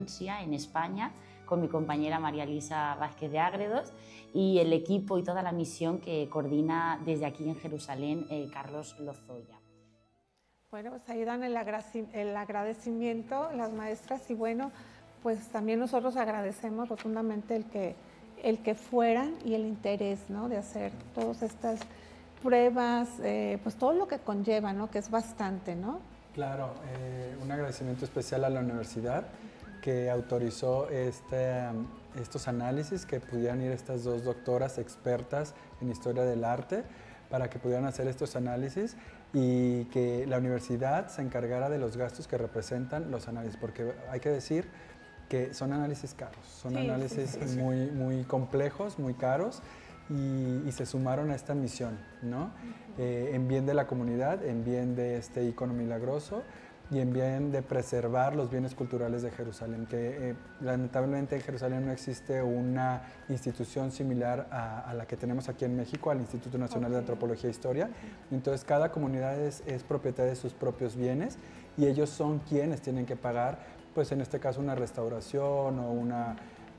en España, con mi compañera María Elisa Vázquez de Ágredos y el equipo y toda la misión que coordina desde aquí en Jerusalén Carlos Lozoya. Bueno, pues ahí dan el agradecimiento las maestras y bueno, pues también nosotros agradecemos rotundamente el que fueran y el interés, ¿no?, de hacer todas estas pruebas, pues todo lo que conlleva, ¿no?, que es bastante, ¿no? Claro, un agradecimiento especial a la universidad que autorizó estos análisis, que pudieran ir estas dos doctoras expertas en historia del arte para que pudieran hacer estos análisis y que la universidad se encargara de los gastos que representan los análisis, porque hay que decir que son análisis caros, son análisis muy complejos, muy caros y se sumaron a esta misión, ¿no? En bien de la comunidad, en bien de este ícono milagroso y en bien de preservar los bienes culturales de Jerusalén, que lamentablemente en Jerusalén no existe una institución similar a la que tenemos aquí en México, al Instituto Nacional de Antropología e Historia. Entonces cada comunidad es propietaria de sus propios bienes y ellos son quienes tienen que pagar, pues en este caso una restauración o una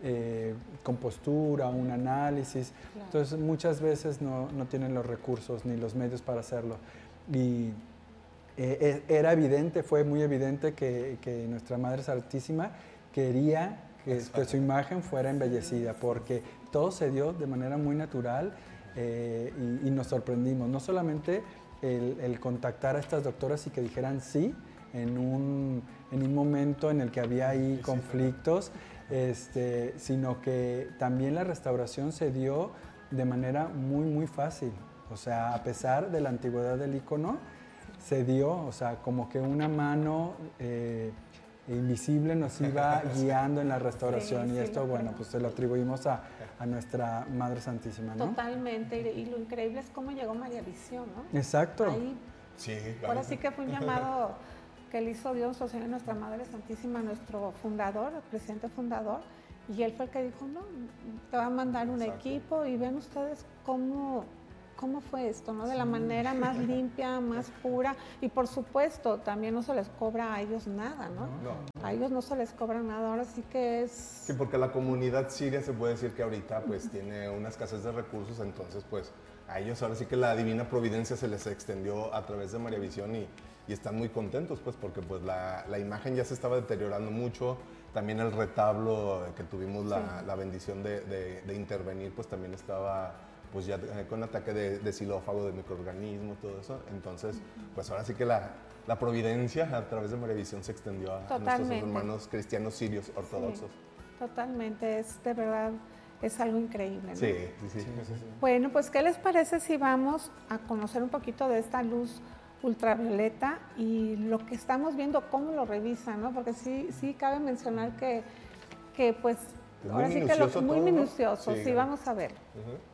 compostura, un análisis. Claro. Entonces muchas veces no tienen los recursos ni los medios para hacerlo. Y era evidente, fue muy evidente que nuestra Madre Santísima quería que su imagen fuera embellecida, porque todo se dio de manera muy natural y nos sorprendimos. No solamente el contactar a estas doctoras y que dijeran sí en un momento en el que había ahí conflictos, sino que también la restauración se dio de manera muy fácil. O sea, a pesar de la antigüedad del ícono, se dio, o sea, como que una mano invisible nos iba guiando en la restauración y esto, bueno, pues se lo atribuimos a nuestra Madre Santísima, ¿no? Totalmente, y lo increíble es cómo llegó María Visión, ¿no? Exacto. Ahí, sí, claro. Ahora sí que fue un llamado que le hizo Dios, o sea, nuestra Madre Santísima, nuestro fundador, el presidente fundador, y él fue el que dijo, no, te va a mandar un equipo y ven ustedes cómo fue esto, ¿no? De la manera más limpia, más pura, y por supuesto también no se les cobra a ellos nada, ¿no? No. A ellos no se les cobra nada, ahora sí que es... Sí, porque la comunidad siria se puede decir que ahorita pues tiene una escasez de recursos, entonces pues a ellos ahora sí que la divina providencia se les extendió a través de María Visión y están muy contentos pues porque pues la imagen ya se estaba deteriorando mucho, también el retablo que tuvimos la bendición de intervenir pues también estaba pues ya con ataque de xilófago, de microorganismos, todo eso. Entonces, pues ahora sí que la providencia a través de María Visión se extendió a nuestros hermanos cristianos sirios ortodoxos. Sí, totalmente, es de verdad, es algo increíble, ¿no? Sí. Bueno, pues ¿qué les parece si vamos a conocer un poquito de esta luz ultravioleta y lo que estamos viendo, cómo lo revisan, ¿no? Porque sí cabe mencionar que pues, ahora sí que muy minucioso, sí, vamos a verlo.